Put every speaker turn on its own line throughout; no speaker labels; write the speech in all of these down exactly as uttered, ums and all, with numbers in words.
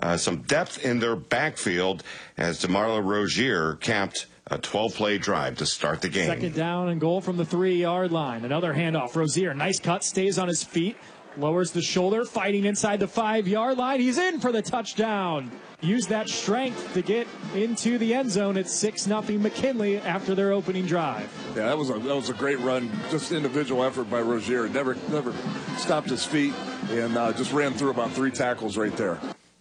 uh, some depth in their backfield as DeMarla Rozier capped a twelve-play drive to start the game.
Second down and goal from the three-yard line. Another handoff. Rozier, nice cut, stays on his feet, lowers the shoulder, fighting inside the five-yard line. He's in for the touchdown. Use that strength to get into the end zone. It's six nothing McKinley after their opening drive.
Yeah, that was a that was a great run. Just individual effort by Rozier. Never never stopped his feet and uh, just ran through about three tackles right there.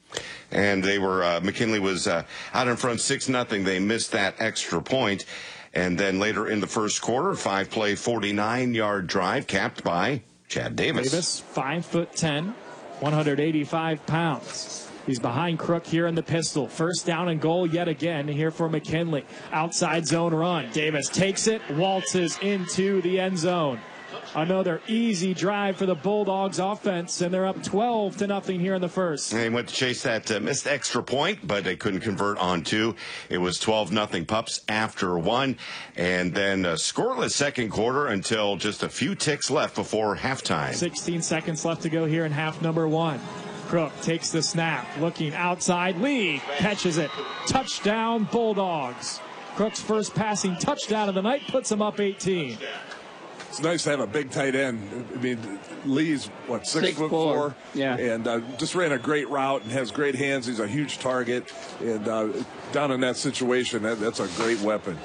And they were uh, McKinley was uh, out in front six nothing. They missed that extra point. And then later in the first quarter, five-play, forty-nine-yard drive capped by Chad Davis.
Davis, five foot ten, one hundred eighty-five pounds. He's behind Crook here in the pistol. First down and goal yet again here for McKinley. Outside zone run. Davis takes it, waltzes into the end zone. Another easy drive for the Bulldogs offense, and they're up twelve to nothing here in the first.
They went to chase that uh, missed extra point, but they couldn't convert on two. It was twelve nothing Pups after one, and then a scoreless second quarter until just a few ticks left before halftime.
sixteen seconds left to go here in half number one. Crook takes the snap, looking outside. Lee catches it. Touchdown, Bulldogs. Crook's first passing touchdown of the night puts them up eighteen.
It's nice to have a big tight end. I mean, Lee's, what, six,
six
foot
four.
four?
Yeah.
And uh, just ran a great route and has great hands. He's a huge target. And uh, down in that situation, that, that's a great weapon.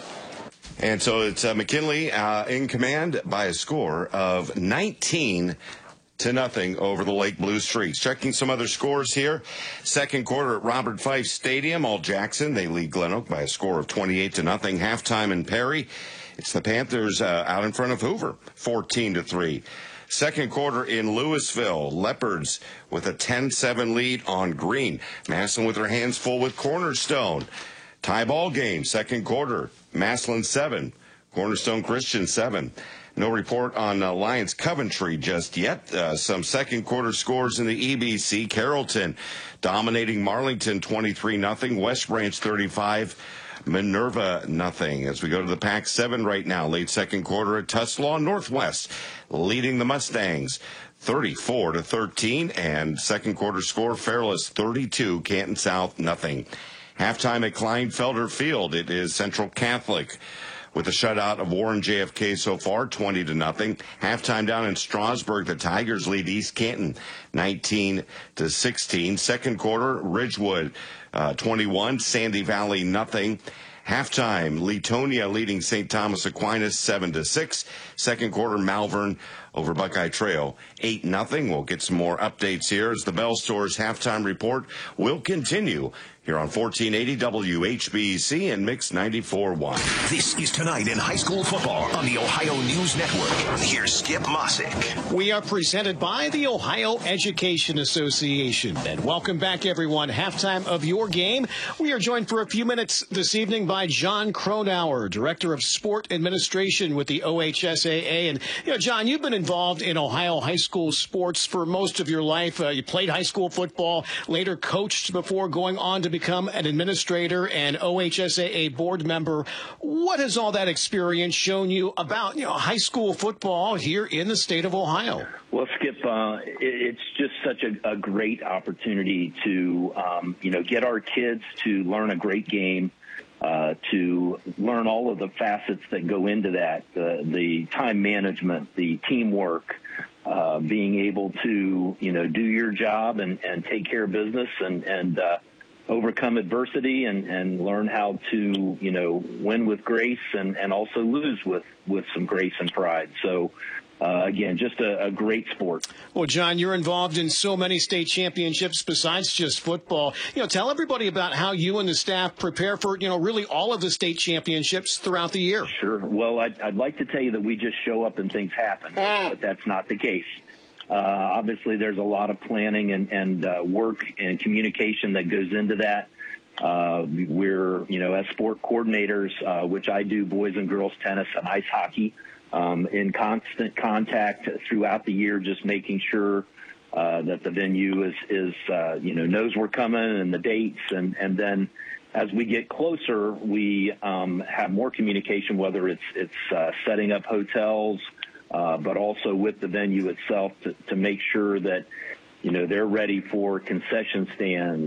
And so it's uh, McKinley uh, in command by a score of nineteen to nothing over the Lake Blue Streaks. Checking some other scores here. Second quarter at Robert Fife Stadium. All Jackson, they lead Glen Oak by a score of twenty-eight to nothing. Halftime in Perry. It's the Panthers uh, out in front of Hoover, fourteen to three. Second quarter in Louisville, Leopards with a ten seven lead on Green. Massillon with their hands full with Cornerstone. Tie ball game, second quarter. Massillon seven, Cornerstone Christian seven. No report on uh, Lions Coventry just yet. Uh, some second quarter scores in the E B C. Carrollton dominating Marlington twenty-three nothing. West Branch thirty-five. Minerva nothing. As we go to the Pac seven right now, late second quarter at Tuslaw Northwest, leading the Mustangs thirty-four to thirteen, and second quarter score Fairless thirty-two, Canton South nothing. Halftime at Kleinfelder Field, it is Central Catholic with a shutout of Warren J F K so far, twenty to nothing. Halftime down in Strasburg, the Tigers lead East Canton nineteen to sixteen. Second quarter, Ridgewood uh, twenty-one, Sandy Valley nothing. Halftime, Leetonia leading Saint Thomas Aquinas seven to six. Second quarter, Malvern over Buckeye Trail eight nothing. We'll get some more updates here as the Bell Stores halftime report will continue here on fourteen eighty W H B C and Mix ninety-four point one.
This is Tonight in High School Football on the Ohio News Network. Here's Skip Mossick.
We are presented by the Ohio Education Association. And welcome back, everyone. Halftime of your game. We are joined for a few minutes this evening by John Cronauer, Director of Sport Administration with the O H S A A. And, you know, John, you've been involved in Ohio high school sports for most of your life. Uh, you played high school football, later coached before going on to become an administrator and O H S A A board member. What has all that experience shown you about, you know, high school football here in the state of Ohio?
Well, Skip, uh, it, it's just such a, a great opportunity to, um, you know, get our kids to learn a great game, uh, to learn all of the facets that go into that, the, the time management, the teamwork, uh, being able to, you know, do your job and, and take care of business and, and, uh, overcome adversity and, and learn how to, you know, win with grace and, and also lose with, with some grace and pride. So, uh, again, just a, a great sport.
Well, John, you're involved in so many state championships besides just football. You know, tell everybody about how you and the staff prepare for, you know, really all of the state championships throughout the year.
Sure. Well, I'd, I'd like to tell you that we just show up and things happen, but that's not the case. Uh, obviously, there's a lot of planning and, and uh, work and communication that goes into that. Uh, we're, you know, as sport coordinators, uh, which I do boys and girls tennis and ice hockey, um, in constant contact throughout the year, just making sure uh, that the venue is, is uh, you know, knows we're coming and the dates. And, and then as we get closer, we um, have more communication, whether it's, it's uh, setting up hotels, Uh, but also with the venue itself to, to make sure that, you know, they're ready for concession stands,